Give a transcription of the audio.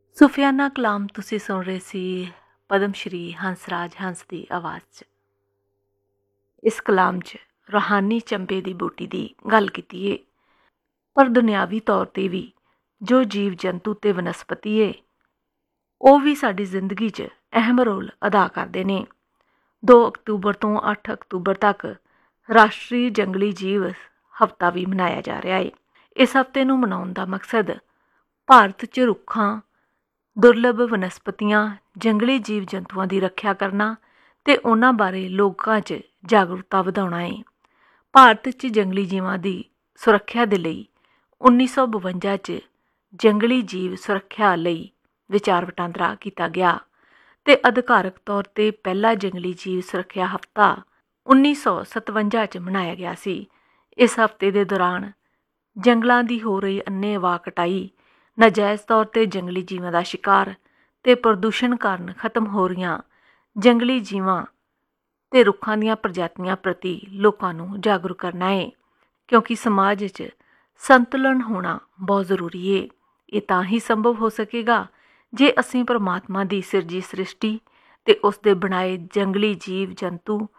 ਸੁਫਿਆਨਾ ਕਲਾਮ ਤੁਸੀਂ ਸੁਣ ਰਹੇ ਸੀ ਪਦਮ ਸ਼੍ਰੀ ਹੰਸਰਾਜ ਹੰਸ ਦੀ ਆਵਾਜ਼ 'ਚ। ਇਸ ਕਲਾਮ 'ਚ ਰੂਹਾਨੀ ਚੰਬੇ ਦੀ ਬੂਟੀ ਦੀ ਗੱਲ ਕੀਤੀ ਏ, ਪਰ ਦੁਨਿਆਵੀ ਤੌਰ 'ਤੇ ਵੀ ਜੋ ਜੀਵ ਜੰਤੂ ਅਤੇ ਵਨਸਪਤੀ ਏ ਉਹ ਵੀ ਸਾਡੀ ਜ਼ਿੰਦਗੀ 'ਚ ਅਹਿਮ ਰੋਲ ਅਦਾ ਕਰਦੇ ਨੇ। 2 ਅਕਤੂਬਰ ਤੋਂ 8 ਅਕਤੂਬਰ ਤੱਕ ਰਾਸ਼ਟਰੀ ਜੰਗਲੀ ਜੀਵ ਹਫ਼ਤਾ ਵੀ ਮਨਾਇਆ ਜਾ ਰਿਹਾ ਏ। ਇਸ ਹਫ਼ਤੇ ਨੂੰ ਮਨਾਉਣ ਦਾ ਮਕਸਦ ਭਾਰਤ 'ਚ ਰੁੱਖਾਂ, ਦੁਰਲੱਭ ਵਨਸਪਤੀਆਂ, ਜੰਗਲੀ ਜੀਵ ਜੰਤੂਆਂ ਦੀ ਰੱਖਿਆ ਕਰਨਾ ਅਤੇ ਉਹਨਾਂ ਬਾਰੇ ਲੋਕਾਂ 'ਚ ਜਾਗਰੂਕਤਾ ਵਧਾਉਣਾ ਏ। ਭਾਰਤ 'ਚ ਜੰਗਲੀ ਜੀਵਾਂ ਦੀ ਸੁਰੱਖਿਆ ਦੇ ਲਈ 1952 'ਚ ਜੰਗਲੀ ਜੀਵ ਸੁਰੱਖਿਆ ਲਈ ਵਿਚਾਰ ਵਟਾਂਦਰਾ ਕੀਤਾ ਗਿਆ ਅਤੇ ਅਧਿਕਾਰਕ ਤੌਰ 'ਤੇ ਪਹਿਲਾ ਜੰਗਲੀ ਜੀਵ ਸੁਰੱਖਿਆ ਹਫ਼ਤਾ 1957 'ਚ ਮਨਾਇਆ ਗਿਆ ਸੀ। ਇਸ ਹਫ਼ਤੇ ਦੇ ਦੌਰਾਨ ਜੰਗਲਾਂ ਦੀ ਹੋ ਰਹੀ ਅੰਨ੍ਹੇਵਾਹ ਕਟਾਈ, ਨਾਜਾਇਜ਼ ਤੌਰ 'ਤੇ ਜੰਗਲੀ ਜੀਵਾਂ ਦਾ ਸ਼ਿਕਾਰ ਅਤੇ ਪ੍ਰਦੂਸ਼ਣ ਕਾਰਨ ਖਤਮ ਹੋ ਰਹੀਆਂ ਜੰਗਲੀ ਜੀਵਾਂ ਅਤੇ ਰੁੱਖਾਂ ਦੀਆਂ ਪ੍ਰਜਾਤੀਆਂ ਪ੍ਰਤੀ ਲੋਕਾਂ ਨੂੰ ਜਾਗਰੂਕ ਕਰਨਾ ਹੈ, ਕਿਉਂਕਿ ਸਮਾਜ 'ਚ ਸੰਤੁਲਨ ਹੋਣਾ ਬਹੁਤ ਜ਼ਰੂਰੀ ਹੈ। ਇਹ ਤਾਂ ਹੀ ਸੰਭਵ ਹੋ ਸਕੇਗਾ ਜੇ ਅਸੀਂ ਪਰਮਾਤਮਾ ਦੀ ਸਿਰਜੀ ਸ੍ਰਿਸ਼ਟੀ ਅਤੇ ਉਸ ਦੇ ਬਣਾਏ ਜੰਗਲੀ ਜੀਵ ਜੰਤੂ